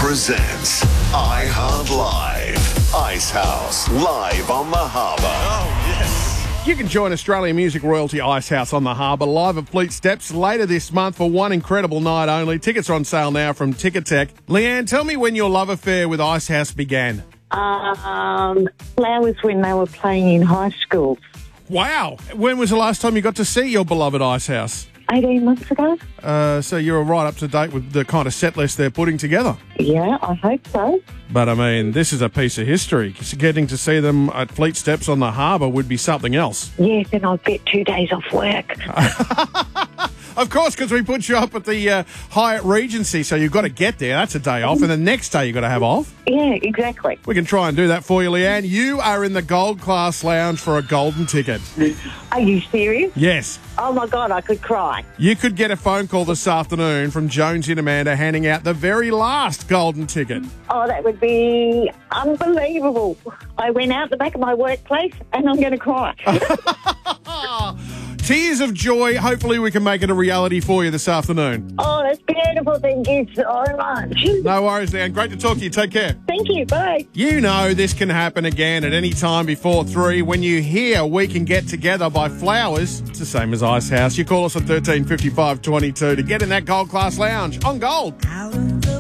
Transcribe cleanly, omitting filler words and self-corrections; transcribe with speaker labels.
Speaker 1: presents iHeart Live. Ice House, live on the harbour.
Speaker 2: Oh, yes.
Speaker 3: You can join Australian music royalty Icehouse on the harbour live at Fleet Steps later this month for one incredible night only. Tickets are on sale now from Ticketek. Leanne, tell me when your love affair with Icehouse began.
Speaker 4: Flowers when they were playing in high school.
Speaker 3: Wow. When was the last time you got to see your beloved Icehouse?
Speaker 4: 18 months ago?
Speaker 3: So you're right up to date with the kind of set list they're putting together.
Speaker 4: Yeah, I hope so.
Speaker 3: But, I mean, this is a piece of history. Getting to see them at Fleet Steps on the harbour would be something else.
Speaker 4: Yes, and I'll get 2 days off work.
Speaker 3: Of course, because we put you up at the Hyatt Regency, so you've got to get there. That's a day off. And the next day you've got to have off.
Speaker 4: Yeah, exactly.
Speaker 3: We can try and do that for you, Leanne. You are in the Gold Class Lounge for a golden ticket.
Speaker 4: Are you serious?
Speaker 3: Yes.
Speaker 4: Oh, my God, I could cry.
Speaker 3: You could get a phone call this afternoon from Jonesy and Amanda handing out the very last golden ticket.
Speaker 4: Oh, that would be unbelievable. I went out the back of my workplace and I'm going to cry.
Speaker 3: Tears of joy. Hopefully we can make it a reality for you this afternoon.
Speaker 4: Oh, that's beautiful. Thank you so much.
Speaker 3: No worries, Leanne. Great to talk to you. Take care.
Speaker 4: Thank you. Bye.
Speaker 3: You know this can happen again at any time before 3 when you hear We Can Get Together by Flowers. It's the same as Icehouse. You call us at 13 55 22 to get in that Gold Class Lounge on Gold.
Speaker 5: Out of the